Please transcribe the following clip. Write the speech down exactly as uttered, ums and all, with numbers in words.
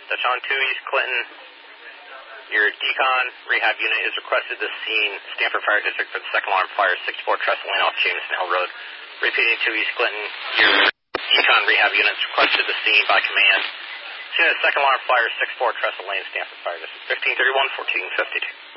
Dachon two, East Clinton. Your decon rehab unit is requested to scene, Stanford Fire District for the second alarm fire, six four Trestle Lane off Jameson Hill Road. Repeating to East Clinton, your decon rehab unit is requested to scene by command. Scene of the second alarm fire, six four Trestle Lane, Stanford Fire District, fifteen thirty-one, fourteen fifty-two.